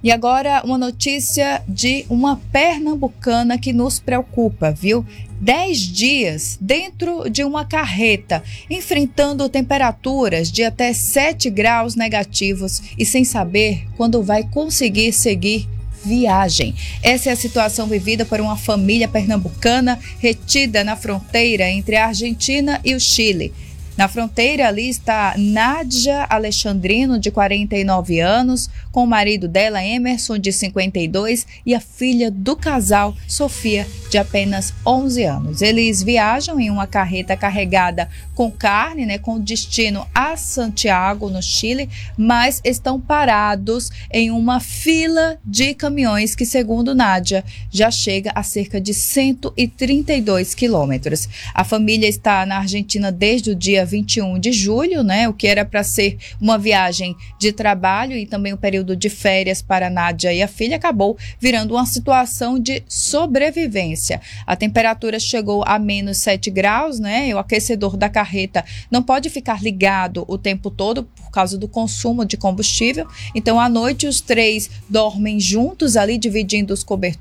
E agora uma notícia de uma pernambucana que nos preocupa, viu? 10 dias dentro de uma carreta, enfrentando temperaturas de até 7 graus negativos e sem saber quando vai conseguir seguir viagem. Essa é a situação vivida por uma família pernambucana retida na fronteira entre a Argentina e o Chile. Na fronteira ali está Nádia Alexandrino, de 49 anos, com o marido dela, Emerson, de 52, e a filha do casal, Sofia, de apenas 11 anos. Eles viajam em uma carreta carregada com carne, com destino a Santiago, no Chile, mas estão parados em uma fila de caminhões que, segundo Nádia, já chega a cerca de 132 quilômetros. A família está na Argentina desde o dia 21 de julho, o que era para ser uma viagem de trabalho e também um período de férias para Nádia e a filha, acabou virando uma situação de sobrevivência. A temperatura chegou a menos 7 graus, e o aquecedor da carreta não pode ficar ligado o tempo todo por causa do consumo de combustível. Então, à noite, os três dormem juntos ali, dividindo os cobertores.